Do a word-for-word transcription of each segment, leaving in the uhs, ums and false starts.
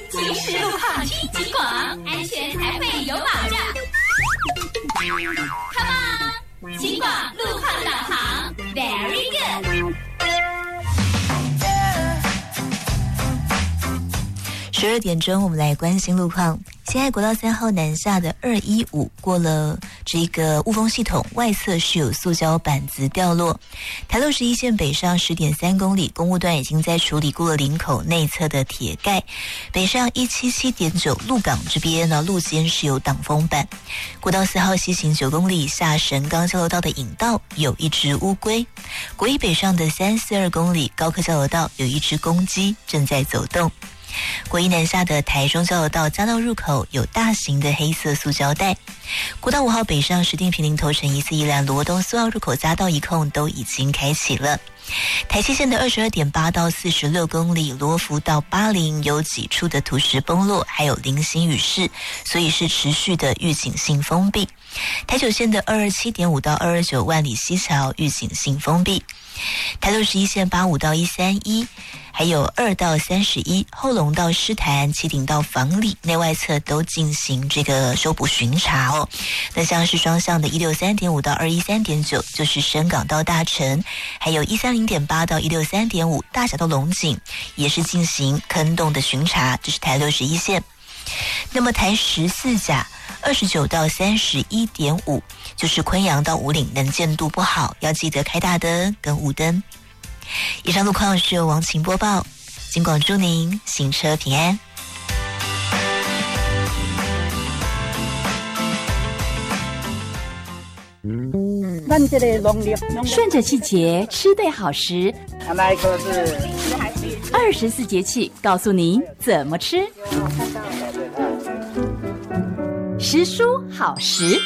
即时路况听警广，安全才会有保障。Come on， 警广路况导航 ，Very good。 十二点钟，我们来关心路况。现在国道三号南下的二一五过了这个雾峰系统外侧是有塑胶板子掉落。台六十一线北上十点三公里，公务段已经在处理过了林口内侧的铁盖。北上一七七点九鹿港这边呢，路肩是有挡风板。国道四号西行九公里下神冈交流道的引道有一只乌龟。国一北上的三四二公里高科交流道有一只公鸡正在走动。国一南下的台中交流道匝道入口有大型的黑色塑胶袋。国道五号北上石碇坪林头城一四一兰罗东四号入口匝道一控都已经开启了。台七线的二十二点八到四十六公里罗浮到巴陵有几处的土石崩落，还有零星雨势，所以是持续的预警性封闭。台九线的二二七点五到二二九万里西桥预警性封闭。台六十一线八五到一三一，还有二到三十一，后龙到狮潭、旗顶到房里内外侧都进行这个收补巡查哦。那像是双向的一六三点五到二一三点九，就是深港到大城，还有一三零点八到一六三点五，大峡到龙井也是进行坑洞的巡查，这是台六十一线。那么台十四甲二十九到三十一点五，就是昆阳到武岭能见度不好，要记得开大灯跟雾灯。以上路况是由王晴播报，警广祝您行车平安。 顺着季节吃对好食， 那一颗是二十四节气告诉您怎么吃。食蔬好食。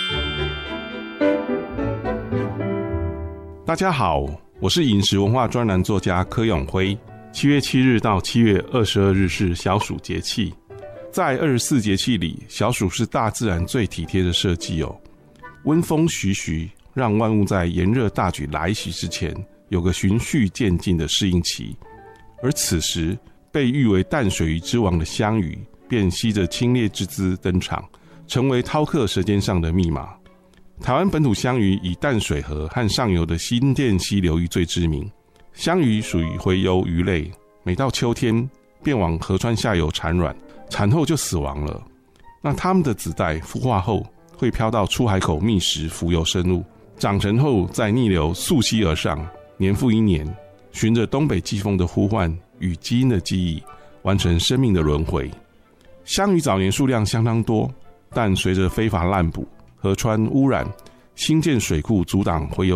大家好，我是饮食文化专栏作家柯永辉。七月七日到七月二十二日是小暑节气，在二十四节气里，小暑是大自然最体贴的设计哦。温风徐徐，让万物在炎热大举来袭之前，有个循序渐进的适应期。而此时，被誉为淡水鱼之王的香鱼，便吸着清冽之姿登场，成为饕客舌尖上的密码。台湾本土香鱼以淡水河和上游的新店溪流域最知名。香鱼属于洄游鱼类，每到秋天便往河川下游产卵，产后就死亡了。那它们的子代孵化后，会飘到出海口觅食浮游生物，长成后再逆流溯溪而上，年复一年，循着东北季风的呼唤与基因的记忆，完成生命的轮回。香鱼早年数量相当多，但随着非法滥捕、河川污染、新建水库阻挡洄游